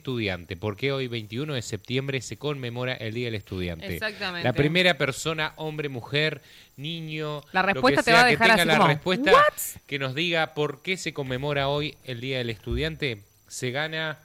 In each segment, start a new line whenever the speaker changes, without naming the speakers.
estudiante. ¿Por qué hoy, 21 de septiembre, se conmemora el Día del Estudiante?
Exactamente.
La primera persona, hombre, mujer, niño,
La respuesta
lo que
te va
sea,
a dejar
que tenga
así
la
como,
respuesta,
¿what?
que nos diga por qué se conmemora hoy el Día del Estudiante. Se gana...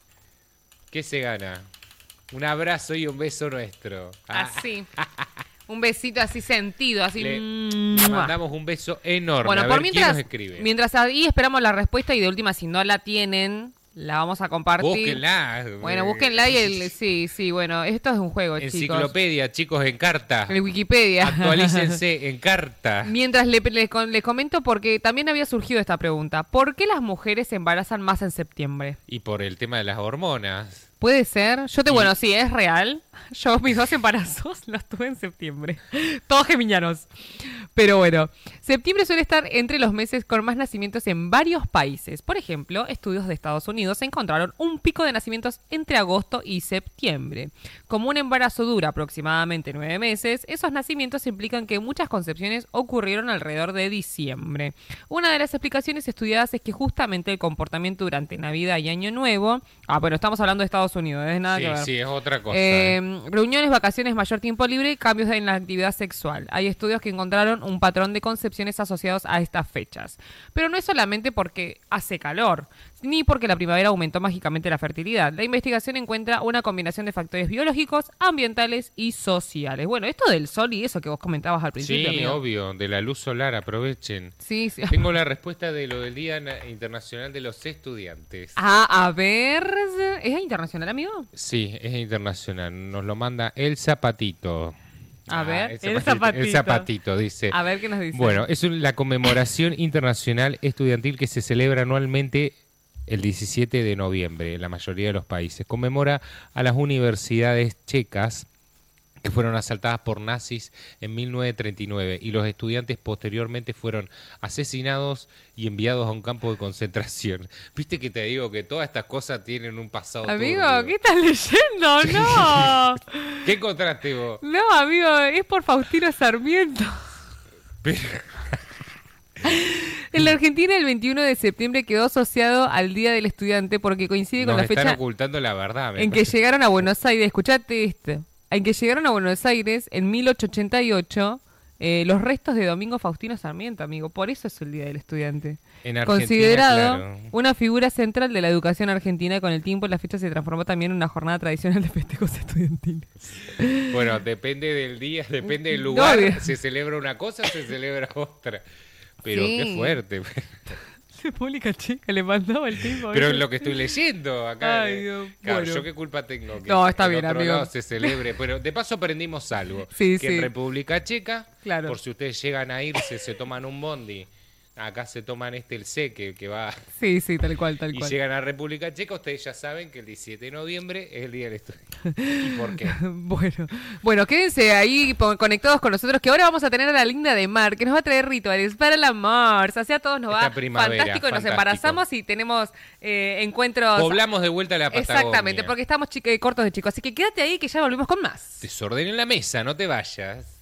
¿Qué se gana? Un abrazo y un beso nuestro.
Así. Un besito así sentido, así.
Le mandamos un beso enorme.
Bueno,
a
por
ver quién nos escribe.
mientras ahí esperamos la respuesta y de última, si no la tienen, la vamos a compartir.
Búsquenla.
Bueno, búsquenla y sí, bueno, esto es un juego, chicos.
Enciclopedia, chicos, en carta.
En Wikipedia.
Actualícense en carta.
Mientras les comento, porque también había surgido esta pregunta. ¿Por qué las mujeres se embarazan más en septiembre?
Y por el tema de las hormonas.
¿Puede ser? Bueno, sí, es real. Yo mis 2 embarazos los tuve en septiembre. Todos geminianos. Pero bueno, septiembre suele estar entre los meses con más nacimientos en varios países. Por ejemplo, estudios de Estados Unidos encontraron un pico de nacimientos entre agosto y septiembre. Como un embarazo dura aproximadamente 9 meses, esos nacimientos implican que muchas concepciones ocurrieron alrededor de diciembre. Una de las explicaciones estudiadas es que justamente el comportamiento durante Navidad y Año Nuevo... bueno, estamos hablando de Estados Unidos, es nada que ver.
Sí, es otra cosa.
Reuniones, vacaciones, mayor tiempo libre y cambios en la actividad sexual. Hay estudios que encontraron un patrón de concepciones asociados a estas fechas. Pero no es solamente porque hace calor, ni porque la primavera aumentó mágicamente la fertilidad. La investigación encuentra una combinación de factores biológicos, ambientales y sociales. Bueno, esto del sol y eso que vos comentabas al principio.
Sí,
amigo.
obvio, de la luz solar, aprovechen.
Sí.
Tengo la respuesta de lo del Día Internacional de los Estudiantes.
A ver, ¿es internacional, amigo?
Sí, es internacional. Nos lo manda El Zapatito.
A ver,
El Zapatito dice.
A ver qué nos dice.
Bueno, es la conmemoración internacional estudiantil que se celebra anualmente el 17 de noviembre en la mayoría de los países. Conmemora a las universidades checas que fueron asaltadas por nazis en 1939 y los estudiantes posteriormente fueron asesinados y enviados a un campo de concentración. Viste que te digo que todas estas cosas tienen un pasado
Amigo,
turbio.
¿qué estás leyendo? No.
¿Qué encontraste vos?
No, amigo, es por Faustino Sarmiento.
Pero...
En la Argentina, el 21 de septiembre quedó asociado al Día del Estudiante porque coincide con la fecha
están ocultando la verdad.
en que llegaron a Buenos Aires. Escuchate esto. En que llegaron a Buenos Aires en 1888 los restos de Domingo Faustino Sarmiento, amigo. Por eso es el Día del Estudiante.
En Argentina,
considerado
claro,
una figura central de la educación argentina, con el tiempo la fecha se transformó también en una jornada tradicional de festejos estudiantiles.
Bueno, depende del día, depende del lugar.
No,
se celebra una cosa, se celebra otra. Pero
sí.
qué fuerte.
República Checa le mandaba el tipo.
Pero es lo que estoy leyendo acá.
Ay, Dios.
Claro,
Bueno.
¿yo qué culpa tengo? Que
No, está
en
bien,
otro
amigo.
lado se celebre. Pero de paso aprendimos algo.
Sí,
que
sí.
en República Checa,
Claro.
por si ustedes llegan a irse, se toman un bondi. Acá se toman el C que va...
Sí, tal cual.
Y llegan a República Checa, ustedes ya saben que el 17 de noviembre es el Día del Estudiante. ¿Y por qué?
Bueno, quédense ahí conectados con nosotros, que ahora vamos a tener a la linda de Mar, que nos va a traer rituales para el amor. O sea, a todos nos
Esta
va
primavera,
fantástico, nos
fantástico.
embarazamos y tenemos encuentros...
Poblamos de vuelta la Patagonia.
Exactamente, porque estamos cortos de chicos. Así que quédate ahí que ya volvemos con más.
Desorden en la mesa, no te vayas.